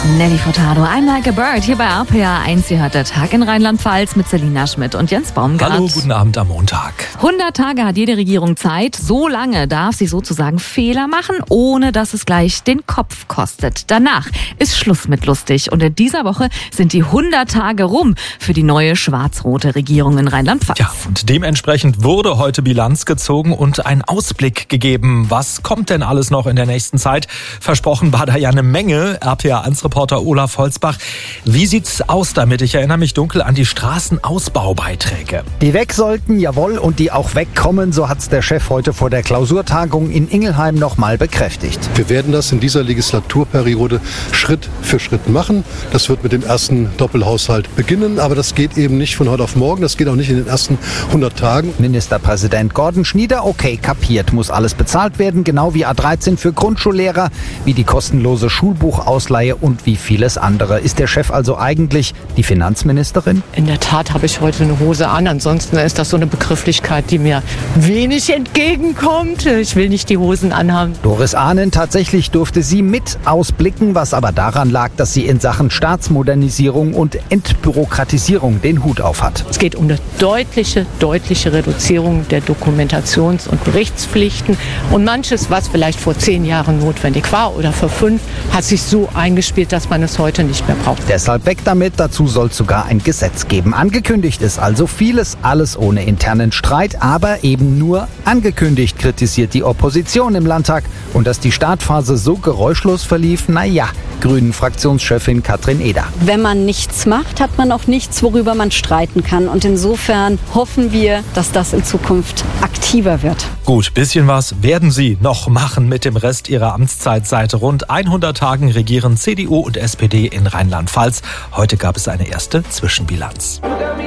Nelly Furtado, I'm Like a Bird, hier bei RPA 1. Sie hört der Tag in Rheinland-Pfalz mit Selina Schmidt und Jens Baumgart. Hallo, guten Abend am Montag. 100 Tage hat jede Regierung Zeit. So lange darf sie sozusagen Fehler machen, ohne dass es gleich den Kopf kostet. Danach ist Schluss mit lustig. Und in dieser Woche sind die 100 Tage rum für die neue schwarz-rote Regierung in Rheinland-Pfalz. Ja, und dementsprechend wurde heute Bilanz gezogen und ein Ausblick gegeben. Was kommt denn alles noch in der nächsten Zeit? Versprochen war da ja eine Menge. RPA 1-Reporter Olaf Holzbach. Wie sieht's aus damit? Ich erinnere mich dunkel an die Straßenausbaubeiträge. Die weg sollten, jawohl, und die auch wegkommen, so hat's der Chef heute vor der Klausurtagung in Ingelheim nochmal bekräftigt. Wir werden das in dieser Legislaturperiode Schritt für Schritt machen. Das wird mit dem ersten Doppelhaushalt beginnen, aber das geht eben nicht von heute auf morgen, das geht auch nicht in den ersten 100 Tagen. Ministerpräsident Gordon Schnieder, okay, kapiert, muss alles bezahlt werden, genau wie A13 für Grundschullehrer, wie die kostenlose Schulbuchausleihe und wie vieles andere. Ist der Chef also eigentlich die Finanzministerin? In der Tat habe ich heute eine Hose an, ansonsten ist das so eine Begrifflichkeit, die mir wenig entgegenkommt. Ich will nicht die Hosen anhaben. Doris Ahnen, tatsächlich durfte sie mit ausblicken, was aber daran lag, dass sie in Sachen Staatsmodernisierung und Entbürokratisierung den Hut auf hat. Es geht um eine deutliche Reduzierung der Dokumentations- und Berichtspflichten. Und manches, was vielleicht vor 10 Jahren notwendig war oder vor 5, hat sich so eingespielt, dass man es heute nicht mehr braucht. Deshalb weg damit, dazu soll es sogar ein Gesetz geben. Angekündigt ist also vieles, alles ohne internen Streit, aber eben nur angekündigt, kritisiert die Opposition im Landtag. Und dass die Startphase so geräuschlos verlief, Grünen-Fraktionschefin Katrin Eder. Wenn man nichts macht, hat man auch nichts, worüber man streiten kann. Und insofern hoffen wir, dass das in Zukunft aktiver wird. Gut, bisschen was werden Sie noch machen mit dem Rest Ihrer Amtszeit. Seit rund 100 Tagen regieren CDU und SPD in Rheinland-Pfalz. Heute gab es eine erste Zwischenbilanz.